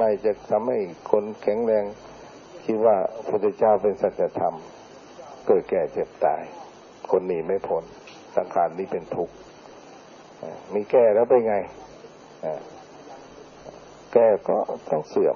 ไปจะทำให้คนแข็งแรงคิดว่าพระพุทธเจ้าเป็นสัจธรรมเกิดแก่เจ็บตายคนหนีไม่พ้นสังขารนี้เป็นทุกข์มีแก้แล้วเป็นไงแก้ก็ต้องเสื่อม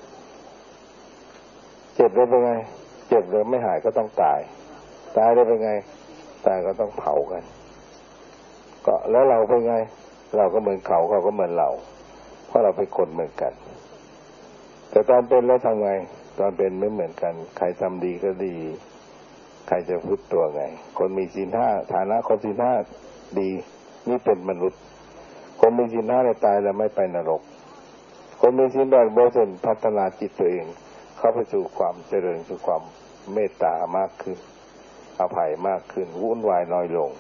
เจ็บแล้วเป็นไงเจ็บแล้วไม่หายก็ต้องตายตายแล้วเป็นไงตายก็ต้องเผากันก็แล้วเราเป็นไงเราก็เหมือนเขาก็เหมือนเราเพราะเราเป็นคนเหมือนกันแต่ตอนเป็นแล้วทำไงตอนเป็นไม่เหมือนกันใครทำดีก็ดีใครจะพูดตัวไงคนมีศีลห้าฐานะคนศีลห้าดีนี่เป็นมนุษย์คนมีศีลห้าตายแล้วไม่ไปนรกคนมีศีลแปดบริสุทธิ์พัฒนาจิตตัวเองเข้าไปสู่ความเจริญสู่ความเมตตามากขึ้นอภัยมากขึ้นวุ่นวายน้อยลง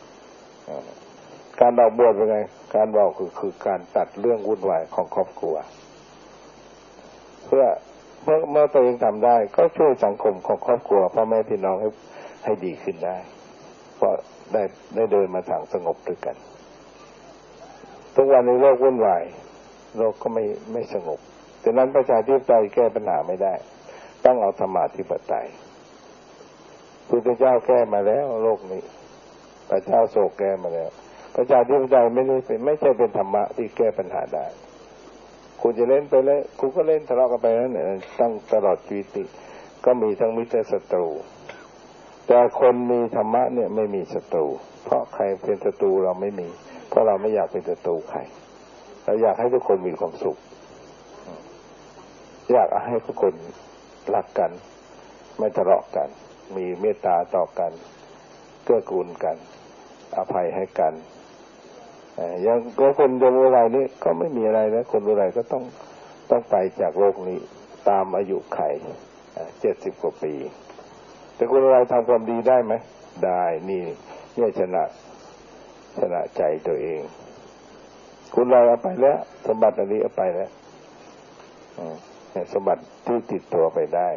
การออกบวชเป็นไงการบอกคือการตัดเรื่องวุ่นวายของครอบครัวเพื่อเมื่อตัวเองทำได้ก็ช่วยสังคมของครอบครัวพ่อแม่พี่น้องให้ดีขึ้นได้เพราะได้เดินมาทางสงบด้วยกันทุกวันในโลกวุ่นวายโลกก็ไม่สงบดังนั้นประชาธิปไตยแก้ปัญหาไม่ได้ต้องเอาธรรมาธิปไตยพุทธเจ้าแก้มาแล้วโลกนี้พระเจ้าโศกแก้มาแล้วประชาธิปไตยไม่ใช่เป็นธรรมะที่แก้ปัญหาได้คุณจะเล่นไปเลยคุณก็เล่นทะเลาะกันไปนั่นแหละตั้งตลอดชีวิตก็มีทั้งมิตรศัตรูแต่คนมีธรรมะเนี่ยไม่มีศัตรูเพราะใครเป็นศัตรูเราไม่มีเพราะเราไม่อยากเป็นศัตรูใครเราอยากให้ทุกคนมีความสุขอยากให้ทุกคนรักกันไม่ทะเลาะกันมีเมตตาต่อกันเกื้อกูลกันอภัยให้กันอย่างคนโบราณนี่ก็ไม่มีอะไรนะคนโบราณก็ต้องไปจากโลกนี้ตามอายุไข70 กว่าปีแต่คนโบราณทำความดีได้ไหมได้นี่ชนะใจตัวเองคุณเราเอาไปแล้วสมบัติอันนี้เอาไปแล้วสมบัติที่ติดตัวไปได้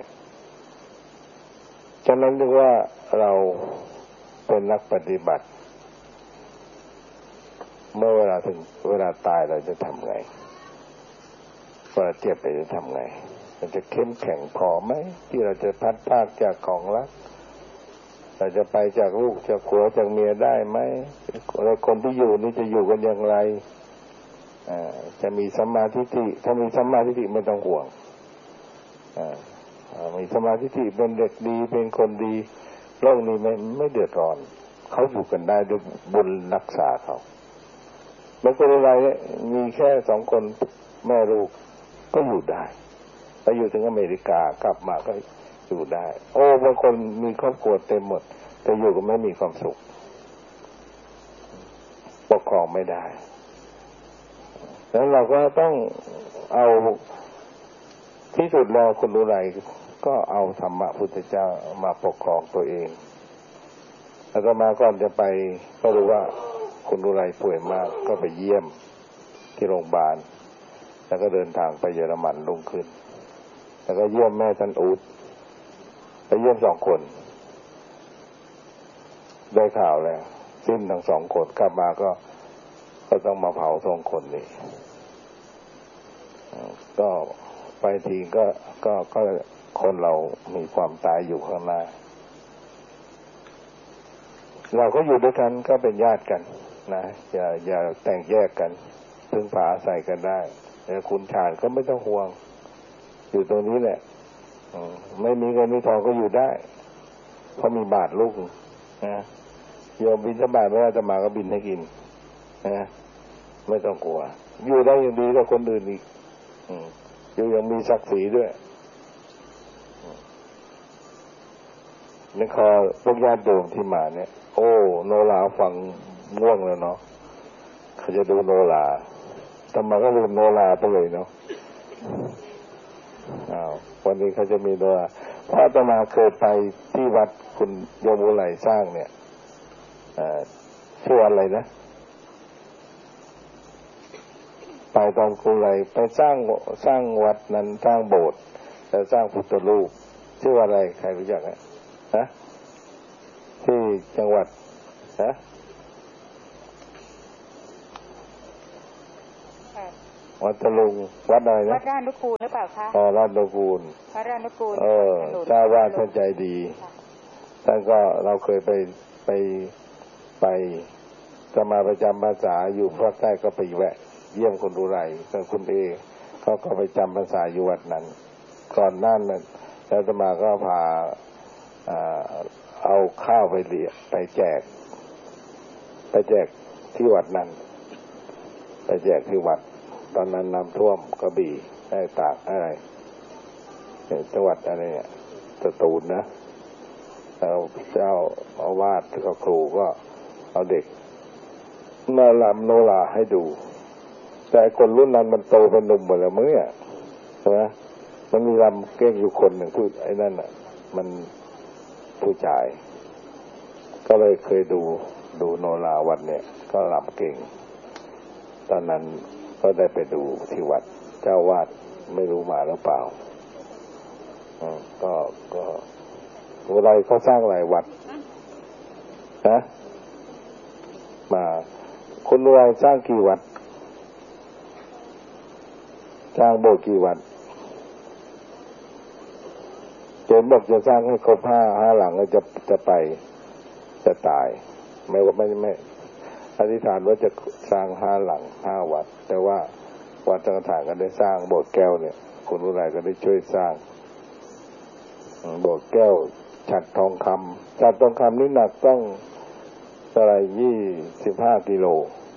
ฉะนั้นเรียกว่าเราเป็นนักปฏิบัติเมื่อเวลาตายเราจะทำไงเวลาเจ็บไปจะทำไงมันจะเข้มแข็งพอไหมที่เราจะพัดพรากจากของรักเราจะไปจากลูกจากผัวจากเมียได้ไหมแล้วคนที่อยู่นี่จะอยู่กันอย่างไรจะมีสัมมาทิฏฐิถ้ามีสัมมาทิฏฐิไม่ต้องห่วงมีสัมมาทิฏฐิเป็นเด็กดีเป็นคนดีโลกนี้ไม่เดือดร้อนเขาอยู่กันได้ด้วยบุญรักษาเขาบางคนอะไรมีแค่2 คนแม่ลูกก็อยู่ได้ไปอยู่ถึงอเมริกากลับมาก็อยู่ได้โอ้บางคนมีครอบครัวเต็มหมดแต่อยู่ก็ไม่มีความสุขปกครองไม่ได้แล้วเราก็ต้องเอาที่สุดแล้วคนรู้ไรก็เอาธรรมะพุทธเจ้ามาปกครองตัวเองแล้วก็มาก่อนจะไปก็รู้ว่าคุณรู้ไรป่วยมากก็ไปเยี่ยมที่โรงพยาบาลแล้วก็เดินทางไปเยอรมันลงขึ้นแล้วก็เยี่ยมแม่ท่านอูดไปเยี่ยม2 คนได้ข่าวแล้วสิ้นทั้ง2 คนกลับมาก็ต้องมาเผา2 คนนี่ก็ไปทีก็คนเรามีความตายอยู่ข้างหน้าเราก็อยู่ด้วยกันก็เป็นญาติกันนะอย่าแต่งแยกกันพึ่งพาอาศัยกันได้แล้วคุณชาญก็ไม่ต้องห่วงอยู่ตรงนี้แหละไม่มีเงินมีทองก็อยู่ได้เพราะมีบาทลูกนะโยมบิณฑบาตไม่ได้จะมาก็บินให้กินนะไม่ต้องกลัวอยู่ได้อย่างดีกว่าคนอื่นอีกอยู่ยังมีศักดิ์ศรีด้วยนี่คอพวกญาติโยมที่มาเนี่ยโอ้โนราฟังง่วงแล้วเนาะเขาจะดูโนราทำไมก็ลืมโนราไปเลยเนาะวันนี้เขาจะมีโนราเพราะอาตมาเคยไปที่วัดคุณโยมอุไรสร้างเนี่ยชื่ออะไรนะไปตอนกุไรไปสร้างวัดนั้นสร้างโบสถ์แล้วสร้างพุทธรูปชื่ออะไรใครรู้จักไหมฮะที่จังหวัดฮะวัดตะลุงวัดอะไรนะวัดราชนุกูลหรือเปล่าคะราชนุกูลวัดราชนุกูลเจ้าวาดท่านใจดีท่านก็เราเคยไปจะมาประจำพรรษาอยู่ภาคใต้ก็ไปแวะเยี่ยมคนดูไรกับคุณเอเขาก็ไปจำพรรษาอยู่วัดนั้นก่อนนั่นแล้วจะมาก็พาเอาข้าวไปเลี้ยไปแจกที่วัดนั้นไปแจกที่วัดตอนนั้นน้ำท่วมกระบี่ได้ตากอะไรจังหวัดอะไรเนี่ยสตูลนะแล้วเจ้าอาวาสกับครูก็เอาเด็กมาลำโนราให้ดูแต่คนรุ่นนั้นมันโตเป็นหนุ่มหมดแล้วมั้งเนี่ยใช่ไหมมันมีลำเก้งอยู่คนหนึ่งพูดไอ้นั่นอ่ะมันผู้ชายก็เลยเคยดูโนราวันเนี่ยก็ลำเก่งตอนนั้นก็ได้ไปดูที่วัดเจ้าวาดไม่รู้มาหรือเปล่าก็อะไรเขาสร้างหลายวัดนะมาคุณรวยสร้างกี่วัดสร้างโบสถ์กี่วัดโจมบอกจะสร้างให้ครบห้าหลังแล้วจะไปจะตายไม่อธิษฐานว่าจะสร้าง5 หลัง 5 วัดแต่ว่าวัดต่างๆก็ได้สร้างโบสถ์แก้วเนี่ยคุณอุไรก็ได้ช่วยสร้างโบสถ์แก้วฉัตรทองคำนี่หนักต้องอะไร25 กิโล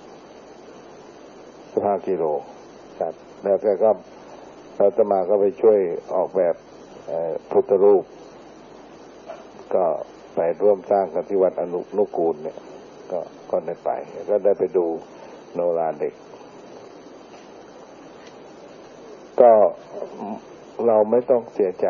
ครับแล้วแกก็เราจะมาก็ไปช่วยออกแบบพุทธรูปก็ไปร่วมสร้างกันที่วัดอนุกูลเนี่ยก็ได้ไปก็ได้ไปดูโนราเด็กก็เราไม่ต้องเสียใจ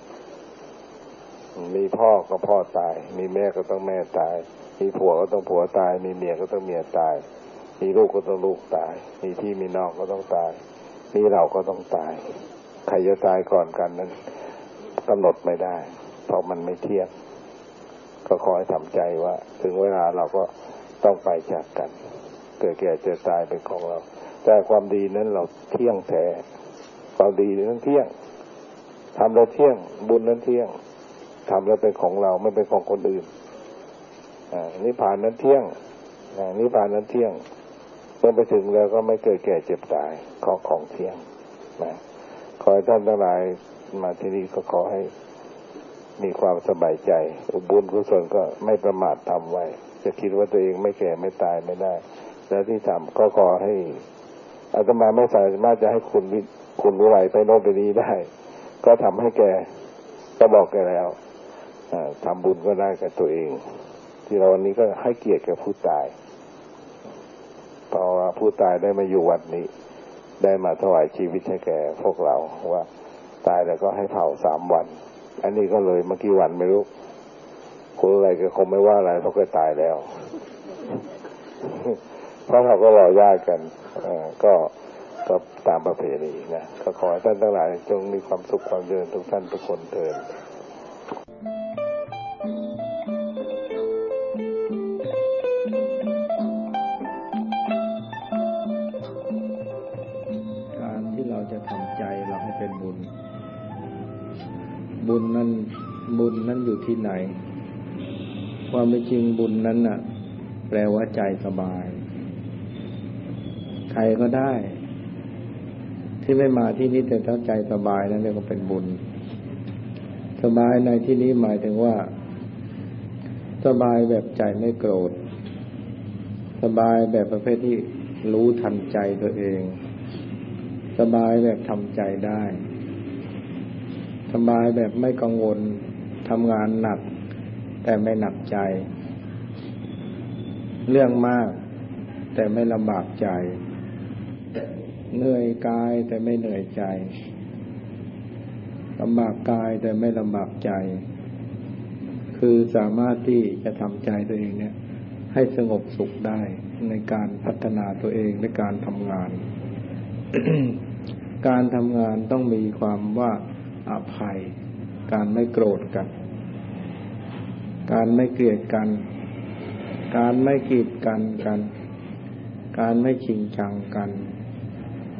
มีพ่อก็พ่อตายมีแม่ก็ต้องแม่ตายมีผัวก็ต้องผัวตายมีเมียก็ต้องเมียตายมีลูกก็ต้องลูกตายมีพี่มีน้องก็ต้องตายมีเราก็ต้องตายใครจะตายก่อนกันนั้นกำหนดไม่ได้เพราะมันไม่เที่ยงก็ขอให้ทำใจว่าถึงเวลาเราก็ต้องไปจากกันเกิดแก่เจ็บตายเป็นของเราแต่ความดีนั้นเราเที่ยงแท้ความดีนั้นเที่ยงทำแล้วเที่ยงบุญนั้นเที่ยงทำแล้วเป็นของเราไม่เป็นของคนอื่นนิพพานนั้นเที่ยงนิพพานนั้นเที่ยงเมื่อไปถึงแล้วก็ไม่เกิดแก่เจ็บตายของเที่ยงนะขอให้ท่านทั้งหลายมาที่นี่ก็ขอให้มีความสบายใจบุญกุศลก็ไม่ประมาททำไว้จะคิดว่าตัวเองไม่แก่ไม่ตายไม่ได้แล้วที่ทำก็ขอให้อาตมาไม่สามารถจะให้คุณวิไลไปโน่นไปนี้ได้ก็ทำให้แกก็บอกแกแล้วทำบุญก็ได้กับตัวเองที่เราวันนี้ก็ให้เกียรติกับผู้ตายเพราะว่าผู้ตายได้มาอยู่วัดนี้ได้มาถวายชีวิตให้แก่พวกเราว่าตายแล้วก็ให้เผา3 วันอันนี้ก็เลยเมื่อกี้วันไม่รู้คนอะไรก็คงไม่ว่าอะไรเพราะก็ตายแล้วเพราะเขาก็รอญาติกันก็ตามประเพณีนะก็ขอให้ท่านทั้งหลายจงมีความสุขความเจริญทุกท่านทุกคนเถิดการที่เราจะทำใจเราให้เป็นบุญนั้นอยู่ที่ไหนความเป็นจริงบุญนั้นน่ะแปลว่าใจสบายใครก็ได้ที่ไม่มาที่นี่แต่ถ้าใจสบายนั่นเรียกว่าเป็นบุญสบายในที่นี้หมายถึงว่าสบายแบบใจไม่โกรธสบายแบบประเภทที่รู้ทันใจตัวเองสบายแบบทำใจได้สบายแบบไม่กังวลทำงานหนักแต่ไม่หนักใจเรื่องมากแต่ไม่ลำบากใจเหนื่อยกายแต่ไม่เหนื่อยใจลำบากกายแต่ไม่ลำบากใจคือสามารถที่จะทำใจตัวเองเนี่ยให้สงบสุขได้ในการพัฒนาตัวเองในการทำงาน การทำงานต้องมีความว่าอภัยการไม่โกรธกันการไม่เกลียดกันการไม่กีดกันการไม่ชิงชังกัน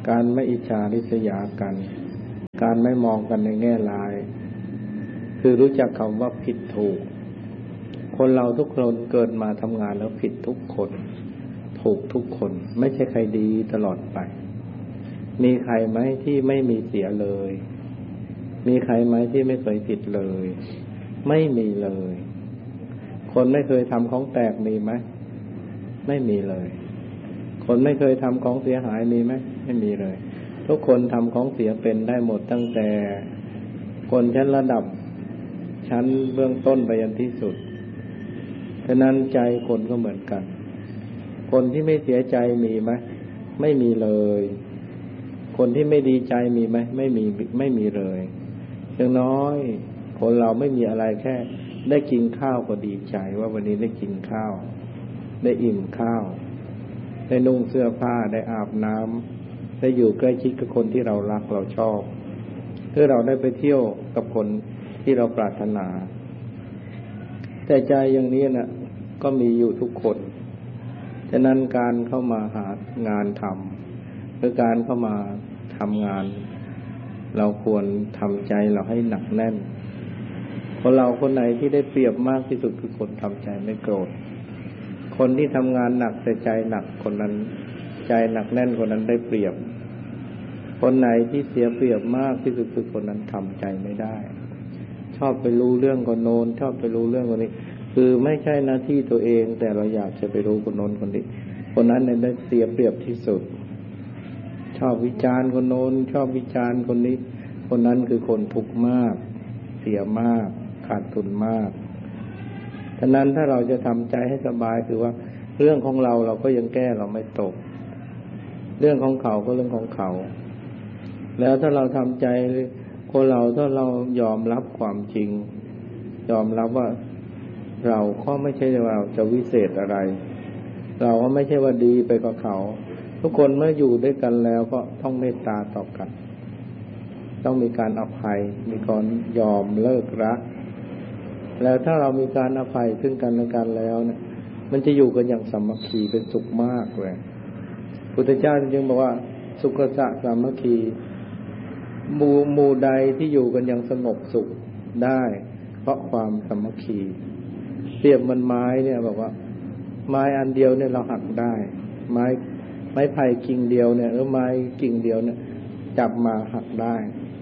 การไม่อิจฉาริษยากันการไม่มองกันในแง่ร้ายคือรู้จักคำว่าผิดถูกคนเราทุกคนเกิดมาทำงานแล้วผิดทุกคนถูกทุกคนไม่ใช่ใครดีตลอดไปมีใครไหมที่ไม่มีเสียเลยมีใครไหมที่ไม่เคยผิดเลยไม่มีเลยคนไม่เคยทำของแตกมีไหมไม่มีเลยคนไม่เคยทำของเสียหายมีไหมไม่มีเลยทุกคนทำของเสียเป็นได้หมดตั้งแต่คนชั้นระดับชั้นเบื้องต้นไปยันที่สุดฉะนั้นใจคนก็เหมือนกันคนที่ไม่เสียใจมีไหมไม่มีเลยคนที่ไม่ดีใจมีไหมไม่มีเลยอย่างน้อยคนเราไม่มีอะไรแค่ได้กินข้าวก็ดีใจว่าวันนี้ได้กินข้าวได้อิ่มข้าวได้นุ่งเสื้อผ้าได้อาบน้ำได้อยู่ใกล้ชิดกับคนที่เรารักเราชอบหรือเราได้ไปเที่ยวกับคนที่เราปรารถนาแต่ใจอย่างนี้น่ะก็มีอยู่ทุกคนฉะนั้นการเข้ามาหางานทำหรือการเข้ามาทำงานเราควรทำใจเราให้หนักแน่นคนเราคนไหนที่ได้เปรียบมากที่สุดคือคนทำใจไม่โกรธคนที่ทำงานหนักแต่ใจหนักคนนั้นใจหนักแน่นคนนั้นได้เปรียบคนไหนที่เสียเปรียบมากที่สุดคือคนนั้นทำใจไม่ได้ชอบไปรู้เรื่องคนโน้นชอบไปรู้เรื่องคนนี้คือไม่ใช่หน้าที่ตัวเองแต่เราอยากจะไปรู้คนโน้นคนนี้คนนั้นเนี่ยได้เสียเปรียบที่สุดชอบวิจารณ์คนโน้นชอบวิจารณ์คนนี้คนนั้นคือคนทุกข์มากเสียมากขาดทุนมากฉะนั้นถ้าเราจะทำใจให้สบายคือว่าเรื่องของเราก็ยังแก้เราไม่ตกเรื่องของเขาก็เรื่องของเขาแล้วถ้าเราทำใจคนเราถ้าเรายอมรับความจริงยอมรับว่าเราก็ไม่ใช่ว่าเราจะวิเศษอะไรเราก็ไม่ใช่ว่าดีไปกว่าเขาทุกคนเมื่ออยู่ด้วยกันแล้วก็ต้องเมตตาต่อกันต้องมีการอภัยมีการยอมเลิกรักแล้วถ้าเรามีการอภัยซึ่งกันและกันแล้วเนี่ยมันจะอยู่กันอย่างสามัคคีเป็นสุขมากเลยพุทธเจ้าจึงบอกว่าสุขสะสามัคคีหมู่ใดที่อยู่กันอย่างสงบสุขได้เพราะความสามัคคีเปรียบมันไม้เนี่ยบอกว่าไม้อันเดียวเนี่ยเราหักได้ไม้ไผ่กิ่งเดียวเนี่ยไม้กิ่งเดียวเนี่ยจับมาหักได้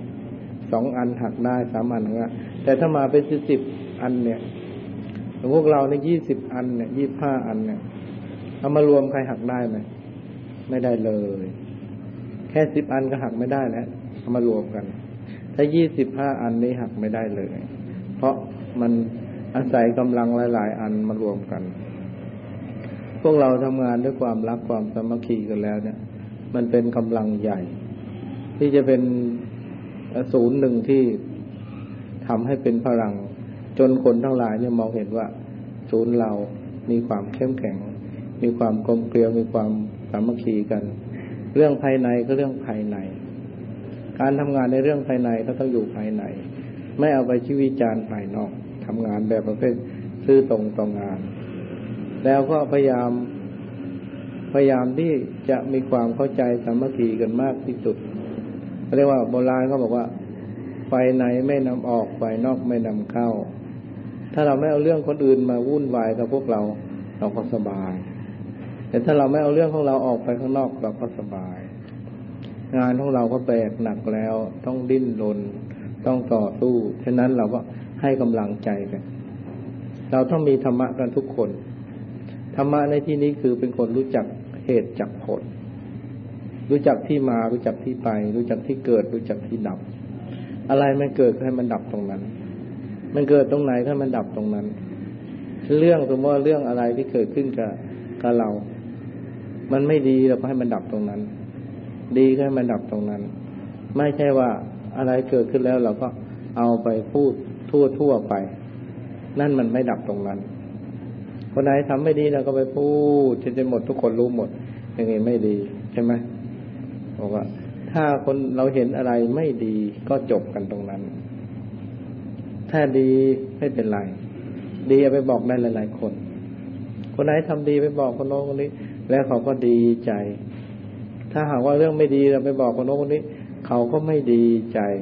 2 อันหักได้3 อันหักได้แต่ถ้ามาเป็น10 อันเนี่ยพวกเราใน20 อันเนี่ย25 อันเนี่ยเอามารวมใครหักได้ไหมไม่ได้เลยแค่10 อันก็หักไม่ได้แล้วเอามารวมกันถ้า25 อันนี้หักไม่ได้เลยเพราะมันอาศัยกำลังหลายๆอันมารวมกันพวกเราทำงานด้วยความรักความสามัคคีกันแล้วเนี่ยมันเป็นกำลังใหญ่ที่จะเป็นศูนย์หนึ่งที่ทำให้เป็นพลังจนคนทั้งหลายเนี่ยมองเห็นว่าศูนย์เรามีความเข้มแข็งมีความกลมเกลียวมีความสามัคคีกันเรื่องภายในก็เรื่องภายในการทำงานในเรื่องภายในก็ต้องอยู่ภายในไม่เอาไปชี้วิจารณ์ภายนอกทำงานแบบประเภทซื่อตรงต่องานแล้วก็พยายามที่จะมีความเข้าใจสามัคคีกันมากที่สุดเรียกว่าโบราณเขาบอกว่าไฟในไม่นำออกไฟนอกไม่นำเข้าถ้าเราไม่เอาเรื่องคนอื่นมาวุ่นวายกับพวกเราก็สบายแต่ถ้าเราไม่เอาเรื่องของเราออกไปข้างนอกเราก็สบายงานของเราก็แบกหนักแล้วต้องดิ้นรนต้องต่อสู้ฉะนั้นเราก็ให้กำลังใจกันเราต้องมีธรรมะกันทุกคนธรรมะในที่นี้คือเป็นคนรู้จักเหตุจักผลรู้จักที่มารู้จักที่ไปรู้จักที่เกิดรู้จักที่ดับอะไรมันเกิดให้มันดับตรงนั้นมันเกิดตรงไหนถ้ามันดับตรงนั้นเรื่องสมมติว่าเรื่องอะไรที่เกิดขึ้นกับเรามันไม่ดีเราก็ให้มันดับตรงนั้นดีก็ให้มันดับตรงนั้นไม่ใช่ว่าอะไรเกิดขึ้นแล้วเราก็เอาไปพูดทั่วไปนั่นมันไม่ดับตรงนั้นคนไหนทำไม่ดีเราก็ไปพูดจนหมดทุกคนรู้หมดอย่างนี้ไม่ดีใช่ไหมบอกว่าถ้าคนเราเห็นอะไรไม่ดีก็จบกันตรงนั้นถ้าดีไม่เป็นไรดีเอาไปบอกได้หลายๆคนไหนทำดีไปบอกคนโน้นคนนี้แล้วเขาก็ดีใจถ้าหากว่าเรื่องไม่ดีเราไปบอกคนโน้นคนนี้เขาก็ไม่ดีใจ